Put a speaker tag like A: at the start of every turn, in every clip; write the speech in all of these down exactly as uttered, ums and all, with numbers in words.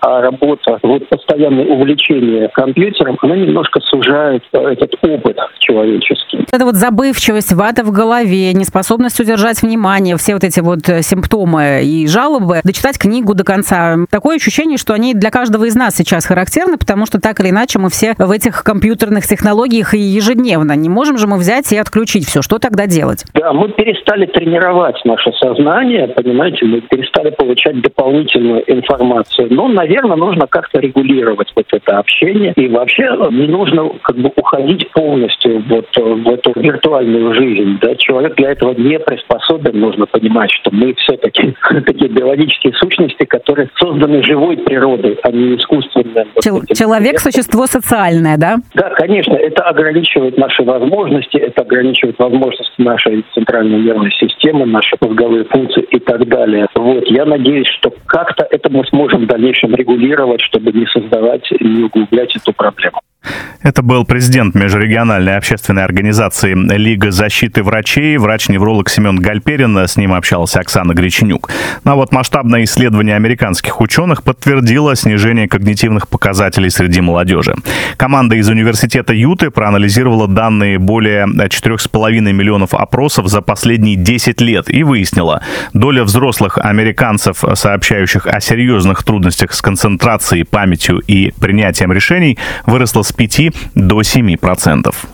A: а работа, вот постоянное увлечение компьютером, она немножко сужает этот опыт человеческий.
B: Это вот забывчивость, вата в голове, неспособность удержать внимание, все вот эти вот симптомы и жалобы, дочитать книгу до конца. Такое ощущение, что они для каждого из нас сейчас характерны, потому что так или иначе мы все в этих компьютерных технологиях и ежедневно. Не можем же мы взять и отключить все. Что тогда делать?
A: Да, мы перестали тренировать наше сознание, понимаете, мы перестали получать дополнительную информацию. Но, наверное, нужно как-то регулировать вот это общение. И вообще не нужно как бы уходить полностью вот в эту виртуальную жизнь. Да? Человек для этого не приспособен. Нужно понимать, что мы все-таки такие биологические сущности, которые созданы живой природой, а не искусственной.
B: Чел- человек – существо социальное, да?
A: Да, конечно. Это ограничивает наши возможности, это ограничивает возможности нашей центральной нервной системы, наши мозговые функции и так далее. Вот. Я надеюсь, что как-то это мы сможем в дальнейшем регулировать, чтобы не создавать и не углублять эту проблему.
C: Это был президент межрегиональной общественной организации «Лига защиты врачей», врач-невролог Семен Гальперин. С ним общалась Оксана Греченюк. Ну а вот масштабное исследование американских ученых подтвердило снижение когнитивных показателей среди молодежи. Команда из университета Юты проанализировала данные более четырех с половиной миллионов опросов за последние десять лет и выяснила, доля взрослых американцев, сообщающих о серьезных трудностях с концентрацией, памятью и принятием решений, выросла с пяти до семи процентов.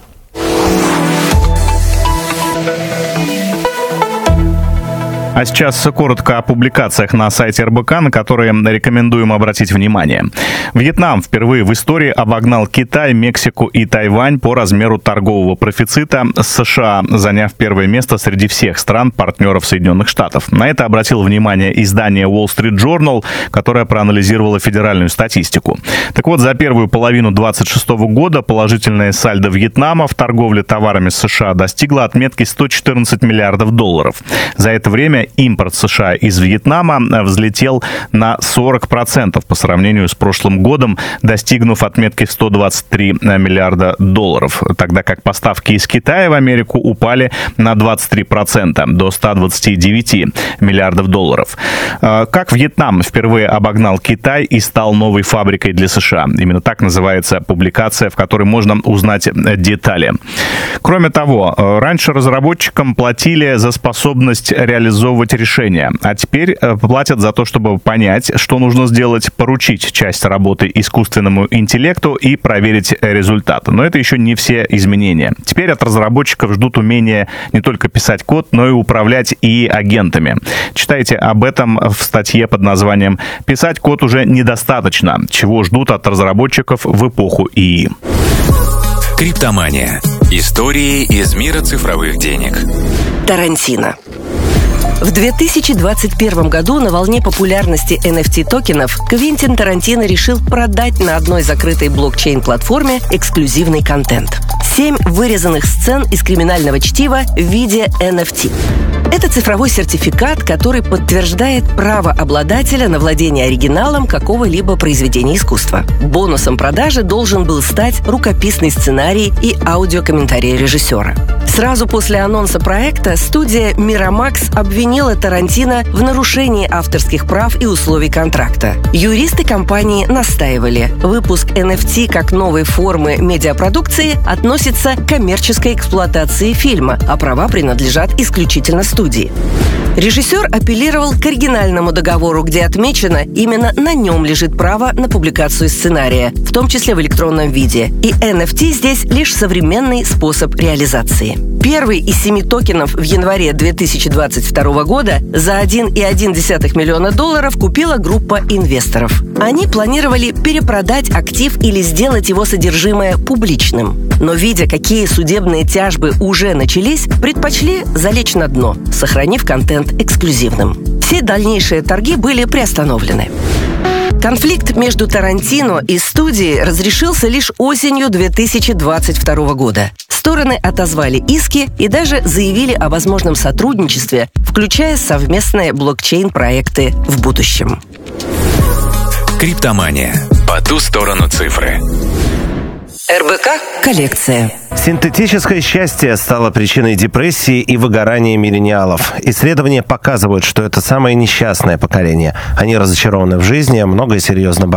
C: А сейчас коротко о публикациях на сайте эр бэ ка, на которые рекомендуем обратить внимание. Вьетнам впервые в истории обогнал Китай, Мексику и Тайвань по размеру торгового профицита с США, заняв первое место среди всех стран-партнеров Соединенных Штатов. На это обратило внимание издание Wall Street Journal, которое проанализировало федеральную статистику. Так вот, за первую половину двадцать шестого года положительное сальдо Вьетнама в торговле товарами с США достигло отметки сто четырнадцать миллиардов долларов. За это время импорт США из Вьетнама взлетел на сорок процентов по сравнению с прошлым годом, достигнув отметки в сто двадцать три миллиарда долларов, тогда как поставки из Китая в Америку упали на двадцать три процента, до ста двадцати девяти миллиардов долларов. Как Вьетнам впервые обогнал Китай и стал новой фабрикой для США? Именно так называется публикация, в которой можно узнать детали. Кроме того, раньше разработчикам платили за способность реализовывать решения, а теперь платят за то, чтобы понять, что нужно сделать, поручить часть работы искусственному интеллекту и проверить результат. Но это еще не все изменения. Теперь от разработчиков ждут умения не только писать код, но и управлять и агентами. Читайте об этом в статье под названием «Писать код уже недостаточно. Чего ждут от разработчиков в эпоху ИИ».
D: Криптомания. Истории из мира цифровых денег.
E: Тарантино. В две тысячи двадцать первом году на волне популярности эн эф ти-токенов Квентин Тарантино решил продать на одной закрытой блокчейн-платформе эксклюзивный контент. Семь вырезанных сцен из криминального чтива в виде эн эф ти. Это цифровой сертификат, который подтверждает право обладателя на владение оригиналом какого-либо произведения искусства. Бонусом продажи должен был стать рукописный сценарий и аудиокомментарий режиссера. Сразу после анонса проекта студия Miramax обвинила Тарантино в нарушении авторских прав и условий контракта. Юристы компании настаивали, выпуск эн эф ти как новой формы медиапродукции относится к коммерческой эксплуатации фильма, а права принадлежат исключительно студии. Режиссер апеллировал к оригинальному договору, где отмечено, именно на нем лежит право на публикацию сценария, в том числе в электронном виде. И эн эф ти здесь лишь современный способ реализации. Первый из семи токенов в январе две тысячи двадцать второго года за один целых одна десятая миллиона долларов купила группа инвесторов. Они планировали перепродать актив или сделать его содержимое публичным. Но, видя, какие судебные тяжбы уже начались, предпочли залечь на дно, сохранив контент эксклюзивным. Все дальнейшие торги были приостановлены. Конфликт между Тарантино и студией разрешился лишь осенью две тысячи двадцать второго года. Стороны отозвали иски и даже заявили о возможном сотрудничестве, включая совместные блокчейн-проекты в будущем.
D: Криптомания. По ту сторону цифры.
E: эр бэ ка коллекция.
F: Синтетическое счастье стало причиной депрессии и выгорания миллениалов. Исследования показывают, что это самое несчастное поколение. Они разочарованы в жизни, много и серьезно болеют.